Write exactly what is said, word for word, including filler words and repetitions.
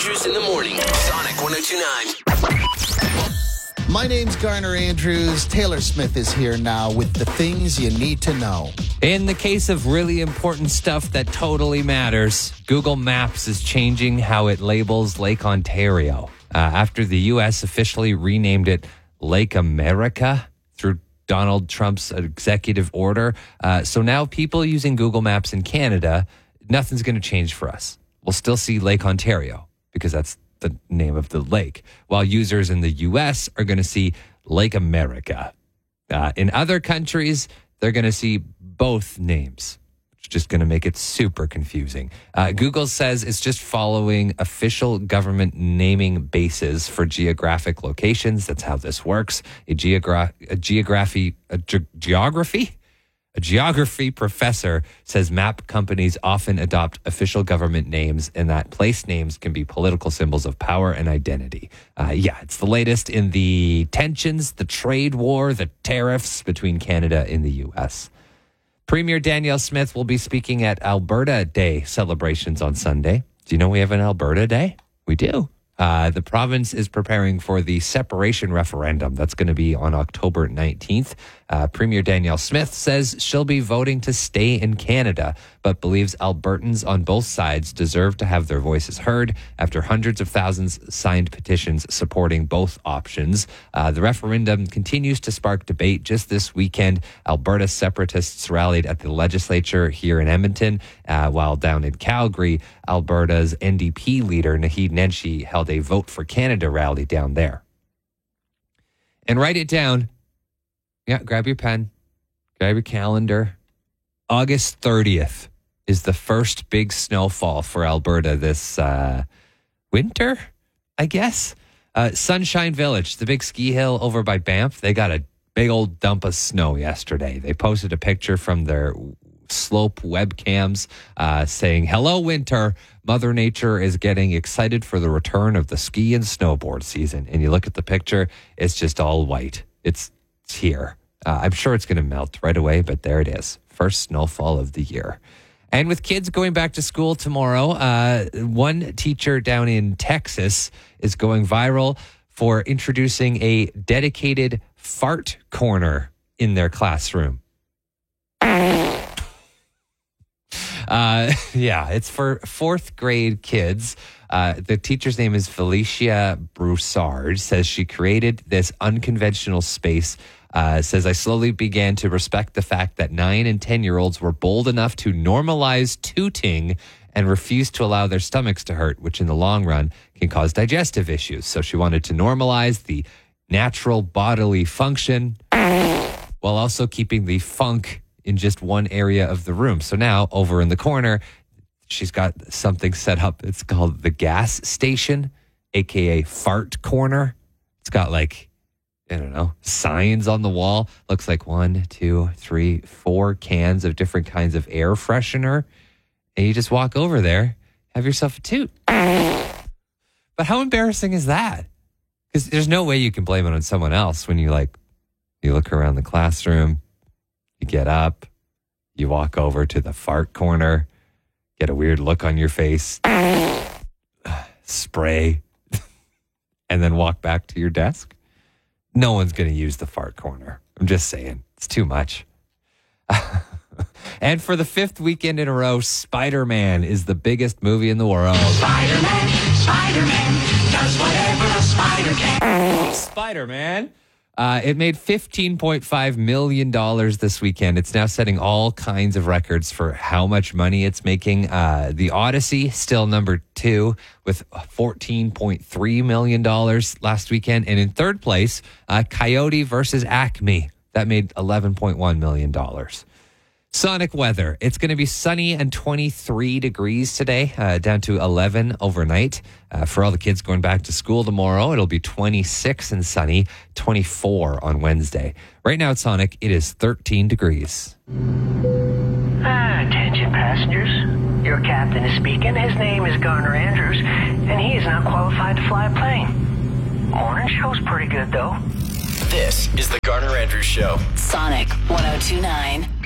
Andrews in the morning. Sonic one oh two point nine. My name's Garner Andrews. Taylor Smith is here now with the things you need to know. In the case of really important stuff that totally matters, Google Maps is changing how it labels Lake Ontario. Uh, after the U S officially renamed it Lake America through Donald Trump's executive order. Uh, so now people using Google Maps in Canada, nothing's going to change for us. We'll still see Lake Ontario because that's the name of the lake, while users in the U S are going to see Lake America. Uh, in other countries, they're going to see both names, which is just going to make it super confusing. Uh, Google says it's just following official government naming bases for geographic locations. That's how this works. A, geogra- a geography, a ge- geography? A geography professor says map companies often adopt official government names and that place names can be political symbols of power and identity. Uh, yeah, it's the latest in the tensions, the trade war, the tariffs between Canada and the U S. Premier Danielle Smith will be speaking at Alberta Day celebrations on Sunday. Do you know we have an Alberta Day? We do. Uh, the province is preparing for the separation referendum. That's going to be on October nineteenth. Uh, Premier Danielle Smith says she'll be voting to stay in Canada, but believes Albertans on both sides deserve to have their voices heard after hundreds of thousands signed petitions supporting both options. Uh, the referendum continues to spark debate. Just this weekend, Alberta separatists rallied at the legislature here in Edmonton, uh, while down in Calgary, Alberta's N D P leader, Naheed Nenshi, held a Vote for Canada rally down there. And write it down. Yeah, grab your pen, grab your calendar. August thirtieth is the first big snowfall for Alberta this uh, winter, I guess. Uh, Sunshine Village, the big ski hill over by Banff, they got a big old dump of snow yesterday. They posted a picture from their slope webcams uh, saying, "Hello, winter. Mother Nature is getting excited for the return of the ski and snowboard season." And you look at the picture, it's just all white. It's, it's here. Uh, I'm sure it's going to melt right away, but there it is. First snowfall of the year. And with kids going back to school tomorrow, uh, one teacher down in Texas is going viral for introducing a dedicated fart corner in their classroom. Uh, yeah, it's for fourth grade kids. Uh, the teacher's name is Felicia Broussard. Says she created this unconventional space. Uh, says, "I slowly began to respect the fact that nine and ten-year-olds were bold enough to normalize tooting and refuse to allow their stomachs to hurt, which in the long run can cause digestive issues." So she wanted to normalize the natural bodily function while also keeping the funk in just one area of the room. So now over in the corner, she's got something set up. It's called the gas station, A K A fart corner. It's got like, I don't know, signs on the wall. Looks like one, two, three, four cans of different kinds of air freshener. And you just walk over there, have yourself a toot. But how embarrassing is that? Because there's no way you can blame it on someone else when you like, you look around the classroom, you get up, you walk over to the fart corner, get a weird look on your face, spray, and then walk back to your desk. No one's going to use the fart corner. I'm just saying. It's too much. And for the fifth weekend in a row, Spider-Man is the biggest movie in the world. Spider-Man, Spider-Man, does whatever a spider can. Spider-Man. Uh, it made fifteen point five million dollars this weekend. It's now setting all kinds of records for how much money it's making. Uh, the Odyssey, still number two, with fourteen point three million dollars last weekend. And in third place, uh, Coyote versus Acme. That made eleven point one million dollars. Sonic weather. It's going to be sunny and twenty-three degrees today, uh, down to eleven overnight. Uh, for all the kids going back to school tomorrow, it'll be twenty-six and sunny, twenty-four on Wednesday. Right now at Sonic, it is thirteen degrees. Ah, attention passengers. Your captain is speaking. His name is Garner Andrews, and he is not qualified to fly a plane. Morning show's pretty good, though. This is the Garner Andrews Show. Sonic one oh two point nine.